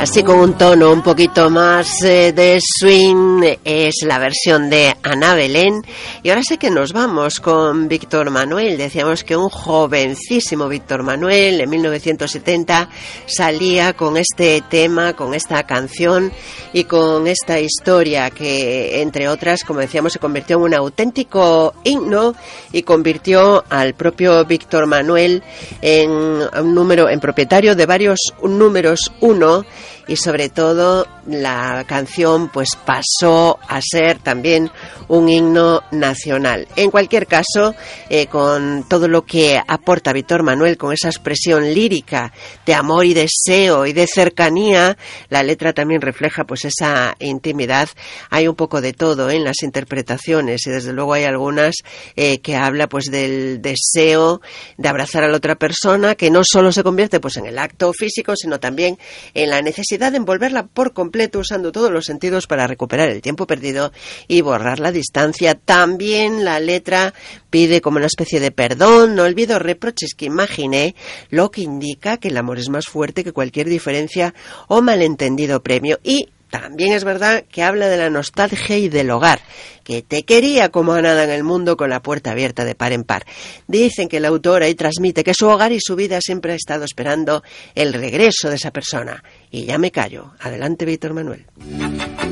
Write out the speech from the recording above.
Así con un tono un poquito más de swing, es la versión de Ana Belén. Y ahora sí que nos vamos con Víctor Manuel. Decíamos que un jovencísimo Víctor Manuel en 1970 salía con este tema, con esta canción y con esta historia que, entre otras, como decíamos, se convirtió en un auténtico himno y convirtió al propio Víctor Manuel en un número, en propietario de varios números uno. Y sobre todo la canción pues pasó a ser también un himno nacional. En cualquier caso, con todo lo que aporta Víctor Manuel, con esa expresión lírica de amor y deseo y de cercanía, la letra también refleja pues esa intimidad. Hay un poco de todo en las interpretaciones y desde luego hay algunas que habla pues del deseo de abrazar a la otra persona, que no solo se convierte pues en el acto físico, sino también en la necesidad de envolverla por completo usando todos los sentidos para recuperar el tiempo perdido y borrar la distancia. También la letra pide como una especie de perdón, no olvido reproches que imaginé, lo que indica que el amor es más fuerte que cualquier diferencia o malentendido premio. Y también es verdad que habla de la nostalgia y del hogar, que te quería como a nada en el mundo con la puerta abierta de par en par. Dicen que el autor ahí transmite que su hogar y su vida siempre ha estado esperando el regreso de esa persona. Y ya me callo. Adelante, Víctor Manuel.